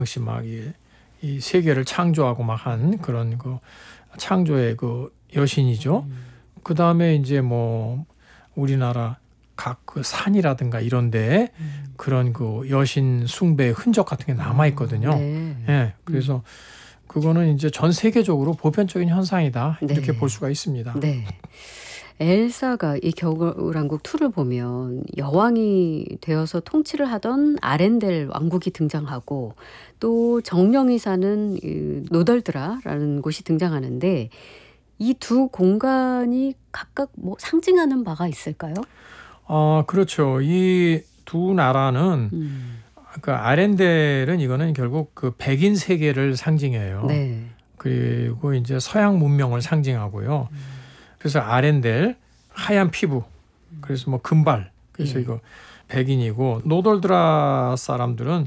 역시 막 이 세계를 창조하고 막 한 그런 그 창조의 그 여신이죠. 그 다음에 이제 뭐 우리나라 각 그 산이라든가 이런데 그런 그 여신 숭배의 흔적 같은 게 남아 있거든요. 네. 예, 그래서 그거는 이제 전 세계적으로 보편적인 현상이다 이렇게 네. 볼 수가 있습니다. 네. 엘사가 이 겨울왕국 2를 보면 여왕이 되어서 통치를 하던 아렌델 왕국이 등장하고 또 정령이 사는 이 노덜드라라는 곳이 등장하는데 이 두 공간이 각각 뭐 상징하는 바가 있을까요? 그렇죠. 이 두 나라는 그 아렌델은 이거는 결국 그 백인 세계를 상징해요. 네. 그리고 이제 서양 문명을 상징하고요. 그래서 아렌델 하얀 피부, 그래서 뭐 금발, 그래서 예. 이거 백인이고 노덜드라 사람들은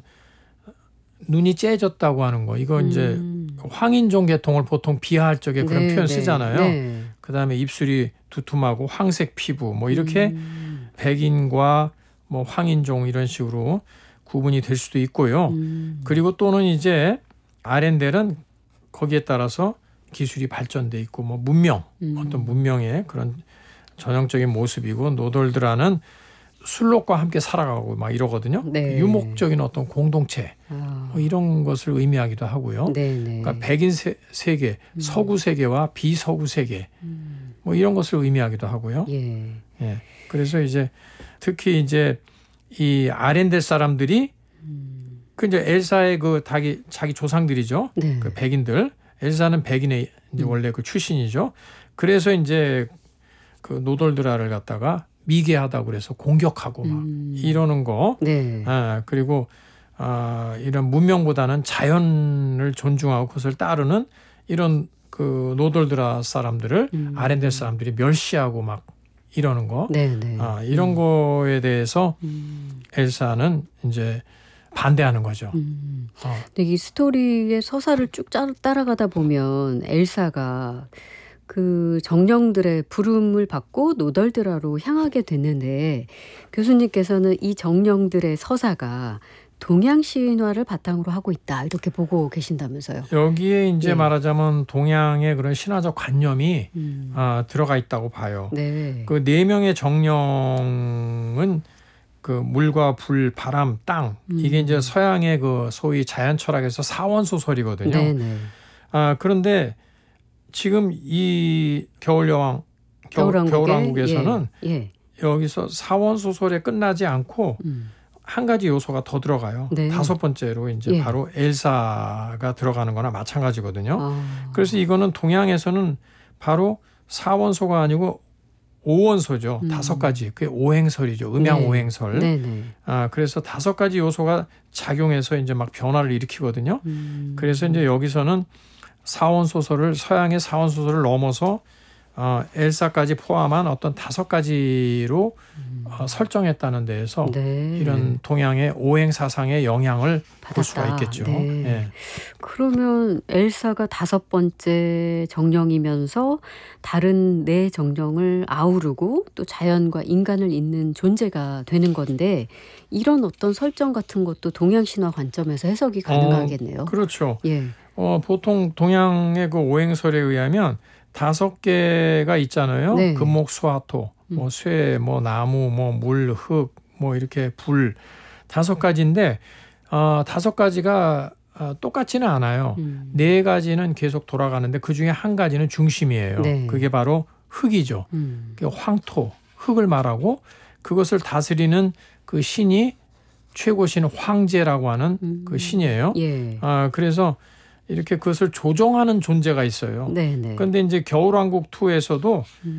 눈이 째졌다고 하는 거. 이거 이제 황인종 계통을 보통 비하할 적에 그런 네, 표현 네, 쓰잖아요. 네. 그다음에 입술이 두툼하고 황색 피부 뭐 이렇게 백인과 뭐 황인종 이런 식으로 구분이 될 수도 있고요. 그리고 또는 이제 아렌델은 거기에 따라서 기술이 발전돼 있고 뭐 문명 어떤 문명의 그런 전형적인 모습이고 노덜드라는 술록과 함께 살아가고 막 이러거든요. 네. 유목적인 어떤 공동체 뭐 이런 것을 의미하기도 하고요. 네네. 그러니까 백인 세계, 서구 세계와 비서구 세계 뭐 이런 것을 의미하기도 하고요. 예. 예. 그래서 이제 특히 이제 이 아렌델 사람들이 그 이제 엘사의 그 자기 조상들이죠. 네. 그 백인들. 엘사는 백인의 이제 원래 그 출신이죠. 그래서 이제 그 노덜드라를 갖다가 미개하다고 그래서 공격하고 막 이러는 거. 네. 그리고 이런 문명보다는 자연을 존중하고 그것을 따르는 이런 그 노덜드라 사람들을 아렌델 사람들이 멸시하고 막 이러는 거. 네네. 이런 거에 대해서 엘사는 이제 반대하는 거죠. 근데 이 스토리의 서사를 쭉 따라가다 보면 엘사가 그 정령들의 부름을 받고 노덜드라로 향하게 됐는데 교수님께서는 이 정령들의 서사가 동양 신화를 바탕으로 하고 있다 이렇게 보고 계신다면서요. 여기에 이제 예. 말하자면 동양의 그런 신화적 관념이 들어가 있다고 봐요. 네. 그 네 명의 정령은 그 물과 불, 바람, 땅 이게 이제 서양의 그 소위 자연 철학에서 사원 소설이거든요. 네네. 그런데 지금 이 겨울왕국에서는 예. 여기서 사원 소설에 끝나지 않고 한 가지 요소가 더 들어가요. 네. 5번째로 이제 예. 바로 엘사가 들어가는 거나 마찬가지거든요. 아. 그래서 이거는 동양에서는 바로 사원소가 아니고 오원소죠. 5가지. 그게 오행설이죠. 음양 네. 오행설. 네네. 그래서 5가지 요소가 작용해서 이제 막 변화를 일으키거든요. 그래서 이제 여기서는 사원 소설을 서양의 사원 소설을 넘어서 엘사까지 포함한 어떤 5가지로 설정했다는 데에서 네. 이런 동양의 오행 사상의 영향을 볼 수가 받았다. 있겠죠. 네. 예. 그러면 엘사가 5번째 정령이면서 다른 네 정령을 아우르고 또 자연과 인간을 잇는 존재가 되는 건데 이런 어떤 설정 같은 것도 동양 신화 관점에서 해석이 가능하겠네요. 그렇죠. 예. 보통 동양의 그 오행설에 의하면 5개가 있잖아요. 네. 금목 수화토, 뭐 쇠, 뭐 나무, 뭐 물, 흙, 뭐 이렇게 불 5가지인데 5가지가 똑같지는 않아요. 4가지는 계속 돌아가는데 그 중에 한 가지는 중심이에요. 네. 그게 바로 흙이죠. 그게 황토, 흙을 말하고 그것을 다스리는 그 신이 최고신 황제라고 하는 그 신이에요. 예. 그래서 이렇게 그것을 조종하는 존재가 있어요. 네네. 그런데 이제 겨울왕국 2에서도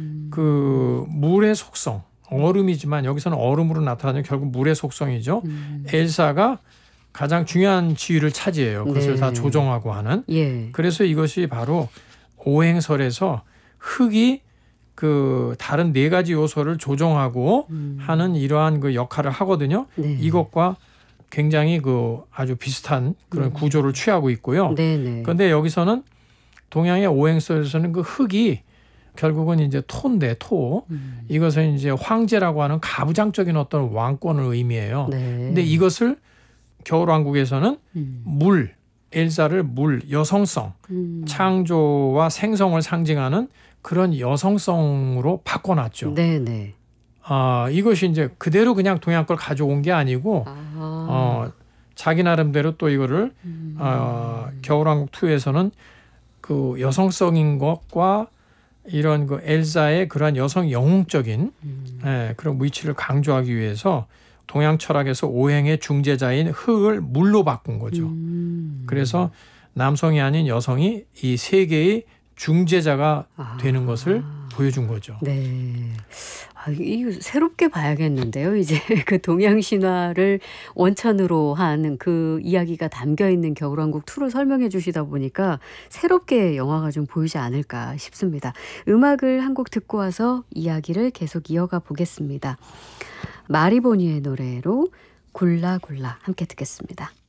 그 물의 속성, 얼음이지만 여기서는 얼음으로 나타나는 결국 물의 속성이죠. 엘사가 가장 중요한 지위를 차지해요. 그것을 네. 다 조종하고 하는. 예. 그래서 이것이 바로 오행설에서 흙이 그 다른 4가지 요소를 조종하고 하는 이러한 그 역할을 하거든요. 네. 이것과 굉장히 그 아주 비슷한 그런 구조를 취하고 있고요. 네네. 그런데 여기서는 동양의 오행설에서는 그 흙이 결국은 이제 토인데 토. 이것은 이제 황제라고 하는 가부장적인 어떤 왕권을 의미해요. 네. 근데 이것을 겨울왕국에서는 엘사를 여성성, 창조와 생성을 상징하는 그런 여성성으로 바꿔놨죠. 네네. 이것이 이제 그대로 그냥 동양 걸 가져온 게 아니고 자기 나름대로 또 이거를 겨울왕국 2에서는 그 여성성인 것과 이런 그 엘사의 그러한 여성 영웅적인 그런 위치를 강조하기 위해서 동양 철학에서 오행의 중재자인 흙을 물로 바꾼 거죠. 그래서 남성이 아닌 여성이 이 세계의 중재자가 되는 것을 보여준 거죠. 네. 이거 새롭게 봐야겠는데요. 이제 그 동양 신화를 원천으로 한 그 이야기가 담겨 있는 겨울왕국 2를 설명해 주시다 보니까 새롭게 영화가 좀 보이지 않을까 싶습니다. 음악을 한 곡 듣고 와서 이야기를 계속 이어가 보겠습니다. 마리보니의 노래로 굴라굴라 함께 듣겠습니다.